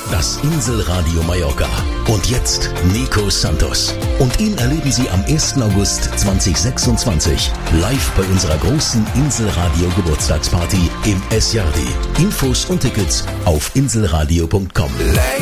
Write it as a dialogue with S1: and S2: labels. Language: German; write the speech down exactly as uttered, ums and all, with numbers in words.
S1: das Inselradio Mallorca. Und jetzt Nico Santos. Und ihn erleben Sie am ersten August zweitausendsechsundzwanzig live bei unserer großen Inselradio Geburtstagsparty im Es Jardi. Infos und Tickets auf inselradio punkt com.